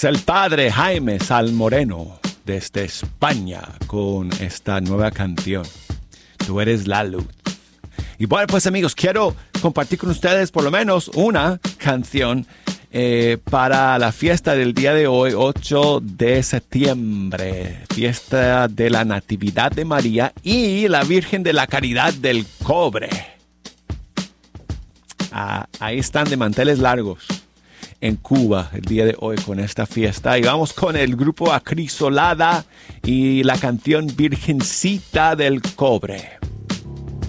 el padre Jaime Salmoreno desde España con esta nueva canción, Tú eres la luz. Y bueno, pues amigos, quiero compartir con ustedes por lo menos una canción para la fiesta del día de hoy, 8 de septiembre, fiesta de la Natividad de María y la Virgen de la Caridad del Cobre. Ahí están de manteles largos en Cuba el día de hoy con esta fiesta. Y vamos con el grupo Acrisolada y la canción Virgencita del Cobre.